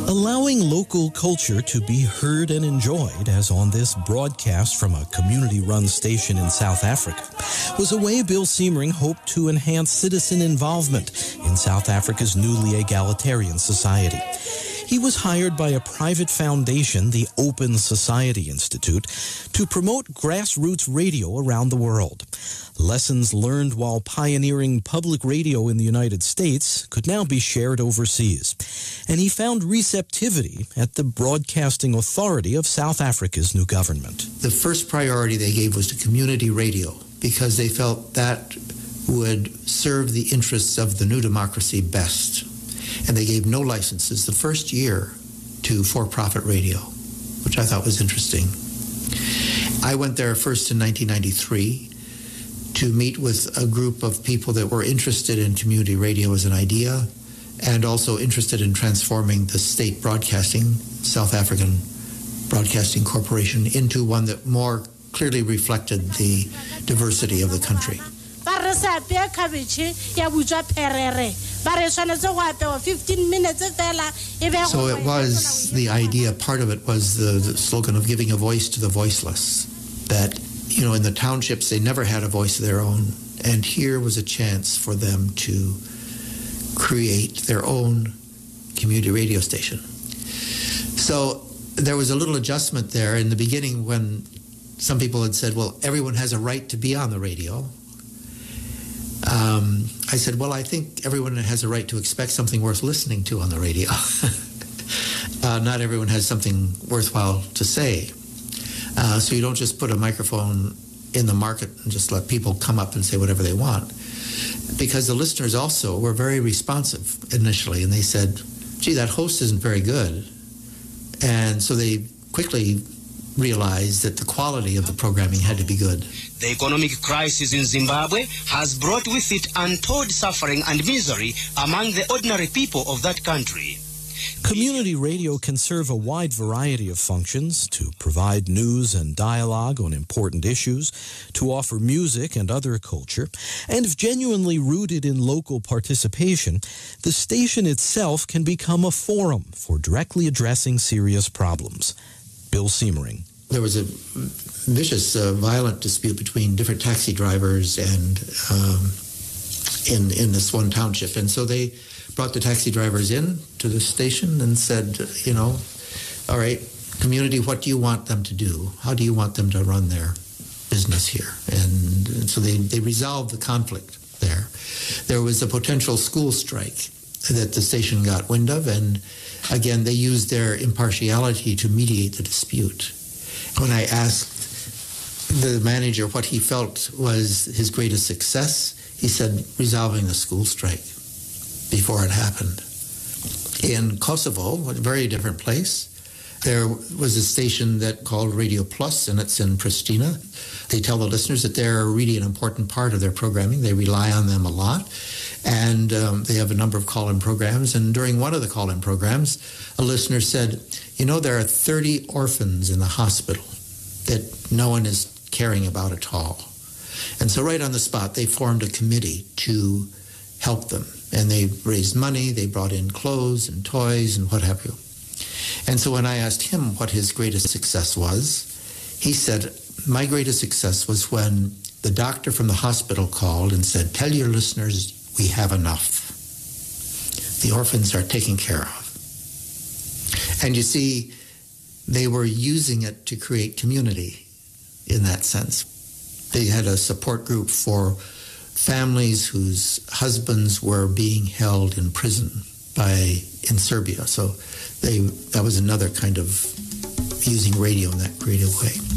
Allowing local culture to be heard and enjoyed, as on this broadcast from a community-run station in South Africa, was a way Bill Siemering hoped to enhance citizen involvement in South Africa's newly egalitarian society. He was hired by a private foundation, the Open Society Institute, to promote grassroots radio around the world. Lessons learned while pioneering public radio in the United States could now be shared overseas. And he found receptivity at the Broadcasting Authority of South Africa's new government. The first priority they gave was to community radio because they felt that would serve the interests of the new democracy best. And they gave no licenses the first year to for-profit radio, which I thought was interesting. I went there first in 1993 to meet with a group of people that were interested in community radio as an idea and also interested in transforming the state broadcasting, South African Broadcasting Corporation, into one that more clearly reflected the diversity of the country. So it was the idea, part of it was the slogan of giving a voice to the voiceless, that, you know, in the townships they never had a voice of their own, and here was a chance for them to create their own community radio station. So there was a little adjustment there in the beginning when some people had said, well, everyone has a right to be on the radio. I said, well, I think everyone has a right to expect something worth listening to on the radio. Not everyone has something worthwhile to say. So you don't just put a microphone in the market and just let people come up and say whatever they want. Because the listeners also were very responsive initially, and they said, gee, that host isn't very good. And so they quickly realized that the quality of the programming had to be good. The economic crisis in Zimbabwe has brought with it untold suffering and misery among the ordinary people of that country. Community radio can serve a wide variety of functions: to provide news and dialogue on important issues, to offer music and other culture, and if genuinely rooted in local participation, the station itself can become a forum for directly addressing serious problems. Bill Siemering. There was a vicious, violent dispute between different taxi drivers and in this one township. And so they brought the taxi drivers in to the station and said, you know, all right, community, what do you want them to do? How do you want them to run their business here? And so they resolved the conflict there. There was a potential school strike that the station got wind of, and again, they used their impartiality to mediate the dispute. When I asked the manager what he felt was his greatest success, he said resolving the school strike before it happened. In Kosovo, a very different place, there was a station that called Radio Plus, and it's in Pristina. They tell the listeners that they're really an important part of their programming. They rely on them a lot. And they have a number of call-in programs. And during one of the call-in programs, a listener said, you know, there are 30 orphans in the hospital that no one is caring about at all. And so right on the spot, they formed a committee to help them. And they raised money, they brought in clothes and toys and what have you. And so when I asked him what his greatest success was, he said, my greatest success was when the doctor from the hospital called and said, tell your listeners we have enough. The orphans are taken care of. And you see, they were using it to create community in that sense. They had a support group for families whose husbands were being held in prison in Serbia. So that was another kind of using radio in that creative way.